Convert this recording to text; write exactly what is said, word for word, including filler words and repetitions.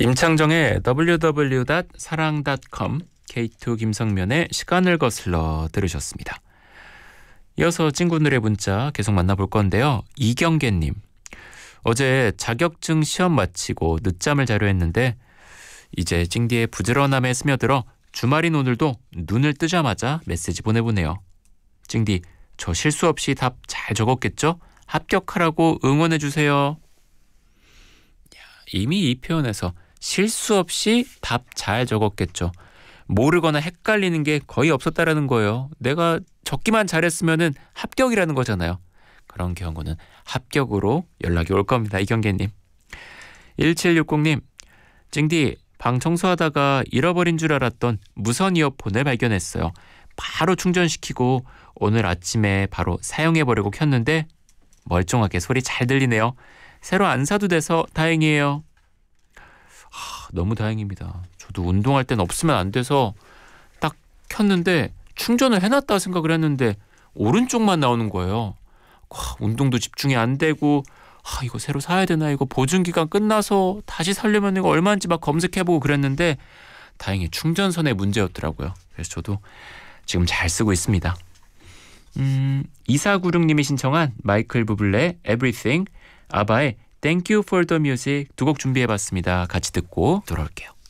임창정의 더블유 더블유 닷 사랑 닷 컴, 케이투 김성면의 시간을 거슬러 들으셨습니다. 이어서 친구들의 문자 계속 만나볼 건데요. 이경계님, 어제 자격증 시험 마치고 늦잠을 자려 했는데 이제 찡디의 부지런함에 스며들어 주말인 오늘도 눈을 뜨자마자 메시지 보내보네요. 찡디, 저 실수 없이 답 잘 적었겠죠? 합격하라고 응원해주세요. 이미 이 표현에서 실수 없이 답 잘 적었겠죠. 모르거나 헷갈리는 게 거의 없었다라는 거예요. 내가 적기만 잘했으면은 합격이라는 거잖아요. 그런 경우는 합격으로 연락이 올 겁니다. 이경계님. 일칠육공님, 찡디, 방 청소하다가 잃어버린 줄 알았던 무선 이어폰을 발견했어요. 바로 충전시키고 오늘 아침에 바로 사용해보려고 켰는데 멀쩡하게 소리 잘 들리네요. 새로 안 사도 돼서 다행이에요. 하, 너무 다행입니다. 저도 운동할 땐 없으면 안 돼서 딱 켰는데 충전을 해놨다 생각을 했는데 오른쪽만 나오는 거예요. 와, 운동도 집중이 안 되고 아, 이거 새로 사야 되나, 이거 보증기간 끝나서 다시 사려면 이거 얼마인지 막 검색해보고 그랬는데 다행히 충전선의 문제였더라고요. 그래서 저도 지금 잘 쓰고 있습니다. 음, 이사구육님이 신청한 마이클 부블레의 Everything, 아바의 Thank You for the Music 두 곡 준비해봤습니다. 같이 듣고 돌아올게요.